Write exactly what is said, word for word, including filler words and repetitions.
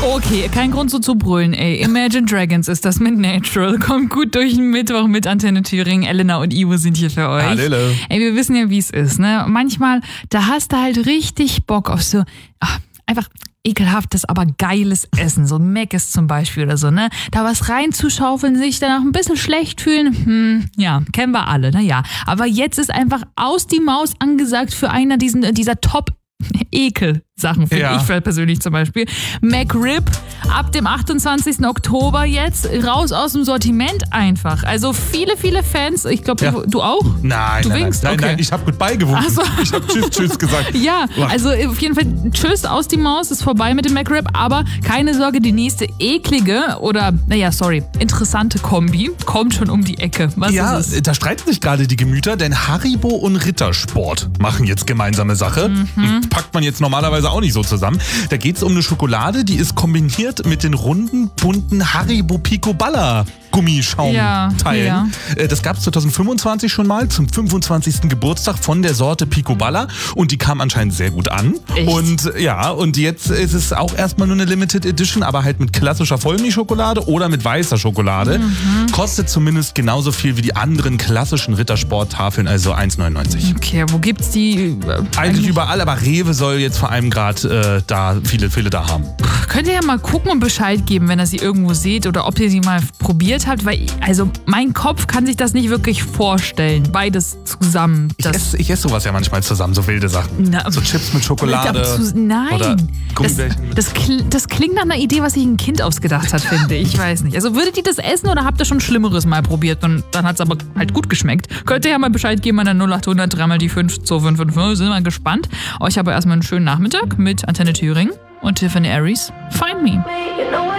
Okay, kein Grund so zu brüllen, ey. Imagine Dragons ist das mit Natural. Kommt gut durch den Mittwoch mit Antenne Thüringen. Elena und Ivo sind hier für euch. Hallo. Ey, wir wissen ja, wie es ist, ne? Manchmal, da hast du halt richtig Bock auf so, ach, einfach ekelhaftes, aber geiles Essen. So Mc's zum Beispiel oder so, ne? Da was reinzuschaufeln, sich danach ein bisschen schlecht fühlen, hm, ja, kennen wir alle, ne? Ja. Aber jetzt ist einfach aus die Maus angesagt für einer diesen, dieser Top Ekel-Sachen, finde Ja. ich persönlich zum Beispiel. McRib ab dem achtundzwanzigsten Oktober jetzt raus aus dem Sortiment einfach. Also viele, viele Fans, ich glaube, Ja. du, du auch? Nein, Du nein, winkst? nein, nein, Okay. nein, ich habe Goodbye gewunken. Ach so. Ich habe Tschüss, Tschüss gesagt. Ja, also auf jeden Fall tschüss aus die Maus, ist vorbei mit dem McRib, aber keine Sorge, die nächste eklige oder, naja, sorry, interessante Kombi kommt schon um die Ecke. Was Ja, ist es? da streiten sich gerade die Gemüter, denn Haribo und Rittersport machen jetzt gemeinsame Sache. Mhm. Packt man jetzt normalerweise auch nicht so zusammen. Da geht es um eine Schokolade, die ist kombiniert mit den runden, bunten Haribo Picoballa Gummischaumteilen. Ja, Äh, Das gab es zwanzig fünfundzwanzig schon mal zum fünfundzwanzigsten Geburtstag von der Sorte Picoballa und die kam anscheinend sehr gut an. Echt? Und ja, und jetzt ist es auch erstmal nur eine Limited Edition, aber halt mit klassischer Vollmilchschokolade oder mit weißer Schokolade. Mhm. Kostet zumindest genauso viel wie die anderen klassischen Rittersport-Tafeln, also eins neunundneunzig. Okay, wo gibt's die? äh, Eigentlich überall, aber Rewe soll jetzt vor allem gerade äh, da viele, viele da haben. Könnt ihr ja mal gucken und Bescheid geben, wenn ihr sie irgendwo seht oder ob ihr sie mal probiert habt, weil also mein Kopf kann sich das nicht wirklich vorstellen. Beides zusammen. Ich Das, esse ich ess sowas ja manchmal zusammen, so wilde Sachen. Na, so Chips mit Schokolade. Zu, nein, Oder das, Gummibärchen mit- das, kl- das klingt nach einer Idee, was sich ein Kind ausgedacht hat, finde ich. Ich weiß nicht. Also würdet ihr das essen oder habt ihr schon Schlimmeres mal probiert und dann hat es aber halt gut geschmeckt? Könnt ihr ja mal Bescheid geben an der null acht hundert drei mal die fünf zwei fünf fünf fünf. Sind wir gespannt. Euch aber erstmal einen schönen Nachmittag mit Antenne Thüringen und Tiffany Aries. Find Me.